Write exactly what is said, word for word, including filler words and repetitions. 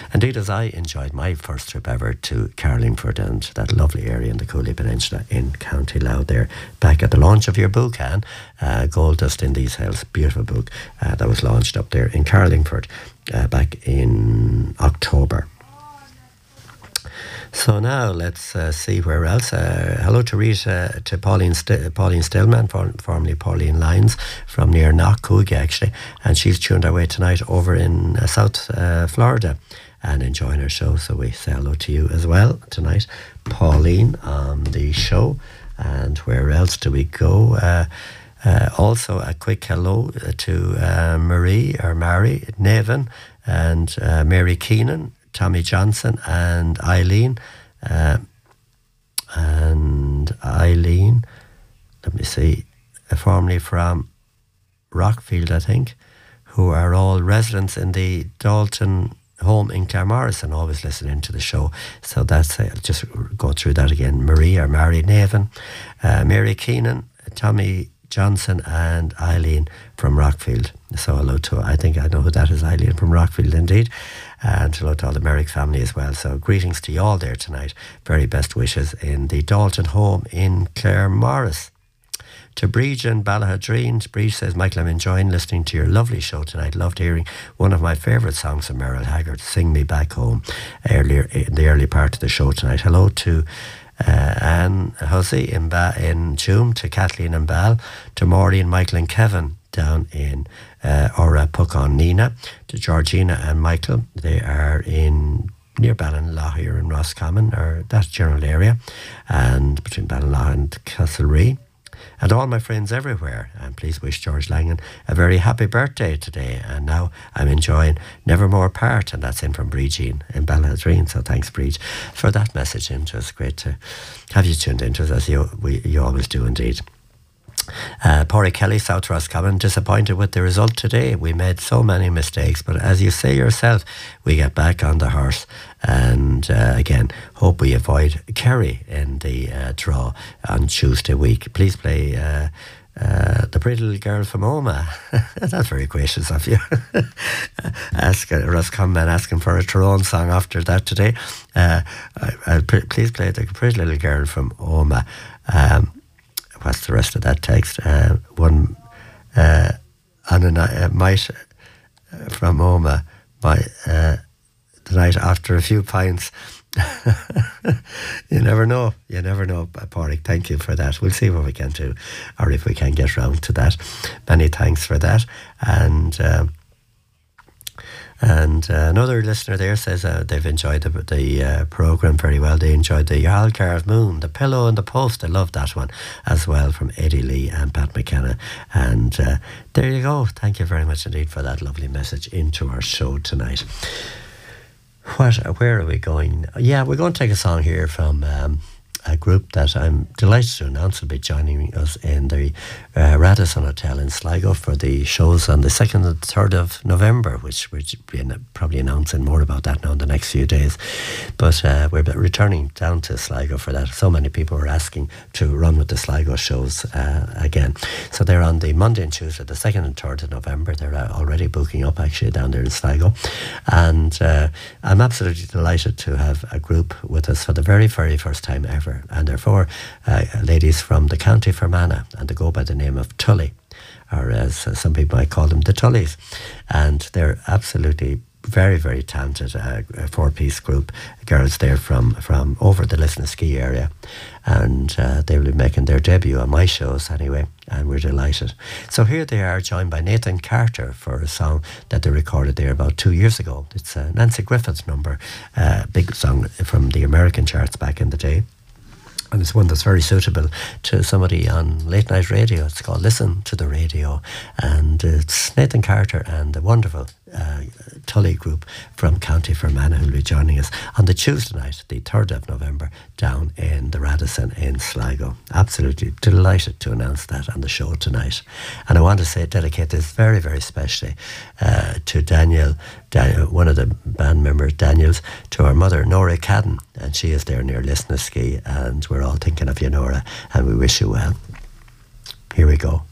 Indeed, as I enjoyed my first trip ever to Carlingford and that lovely area in the Cooley Peninsula in County Louth there, back at the launch of your book, Anne, uh, Gold Dust in These Hills, beautiful book uh, that was launched up there in Carlingford uh, back in October. So now let's uh, see where else. Uh, hello to Rita, to Pauline St- Pauline Stillman, for, formerly Pauline Lyons, from near Knockcoogie actually, and she's tuned our way tonight over in uh, South uh, Florida and enjoying her show. So we say hello to you as well tonight, Pauline, on the show. And where else do we go? Uh, uh, also a quick hello to uh, Marie or Mary Nevin and uh, Mary Keenan, Tommy Johnson and Eileen uh, and Eileen let me see uh, formerly from Rockfield, I think, who are all residents in the Dalton home in Claremorris and always listening to the show. So that's uh, I'll just go through that again. Marie or Mary Nevin, uh, Mary Keenan, Tommy Johnson and Eileen from Rockfield. So hello to, I think I know who that is, Eileen from Rockfield indeed. And hello to all the Merrick family as well. So greetings to you all there tonight. Very best wishes in the Dalton home in Claremorris. To Breege and Ballahadreen, Breege says, Michael, I'm enjoying listening to your lovely show tonight. Loved hearing one of my favourite songs from Merrill Haggard, Sing Me Back Home, earlier in the early part of the show tonight. Hello to Uh, Anne Hussey in, ba- in Tuam, to Kathleen and Bal, to Maureen, Michael and Kevin down in uh, Ora Puckon Nina, to Georgina and Michael. They are in near Ballinlaw here in Roscommon, or that general area, and between Ballinlaw and Castlereagh. And all my friends everywhere, and please wish George Langan a very happy birthday today. And now I'm enjoying Nevermore Part, and that's in from Breegeen in Ballahadreen. So thanks, Breege, for that message. It was great to have you tuned into us, as you we, you always do indeed. Uh, Porry Kelly, South Roscommon, disappointed with the result today. We made so many mistakes, but as you say yourself, we get back on the horse. And uh, again, hope we avoid Kerry in the uh, draw on Tuesday week. Please play uh, uh, The Pretty Little Girl from Oma. That's very gracious of you. Ask uh, Roscommon man asking for a Tyrone song after that today. Uh, I, I'll pr- please play The Pretty Little Girl from Oma. Um, What's the rest of that text? Uh, one uh, on a night, uh, might uh, from Oma, my uh, the night after a few pints. You never know. You never know, Pádraig. Thank you for that. We'll see what we can do, or if we can get round to that. Many thanks for that. And um, And uh, another listener there says uh, they've enjoyed the, the uh, programme very well. They enjoyed the Algarve Moon, The Pillow and the Post. I love that one as well, from Eddie Lee and Pat McKenna. And uh, there you go. Thank you very much indeed for that lovely message into our show tonight. What? Where are we going? Yeah, we're going to take a song here from Um, a group that I'm delighted to announce will be joining us in the uh, Radisson Hotel in Sligo for the shows on the second and third of November, which we'll be probably announcing more about that now in the next few days. But uh, we're returning down to Sligo for that. So many people were asking to run with the Sligo shows uh, again. So they're on the Monday and Tuesday, the second and third of November. They're uh, already booking up actually down there in Sligo. And uh, I'm absolutely delighted to have a group with us for the very, very first time ever. And they're four uh, ladies from the County Fermanagh, and they go by the name of Tully, or as uh, some people might call them, the Tullys. And they're absolutely very, very talented uh, four-piece group, girls there from, from over the Lisnaskea area. And uh, they will be making their debut on my shows anyway, and we're delighted. So here they are, joined by Nathan Carter for a song that they recorded there about two years ago. It's a Nancy Griffith's number, a uh, big song from the American charts back in the day. And it's one that's very suitable to somebody on late night radio. It's called Listen to the Radio. And it's Nathan Carter and the wonderful uh, Tully group from County Fermanagh who will be joining us on the Tuesday night, the third of November, down in the Radisson in Sligo. Absolutely delighted to announce that on the show tonight. And I want to say, dedicate this very, very specially uh, to Daniel, Daniel, one of the band members, Daniels, to our mother, Nora Cadden. And she is there near Lisnaskea, and we're all thinking of you, Nora, and we wish you well. Here we go.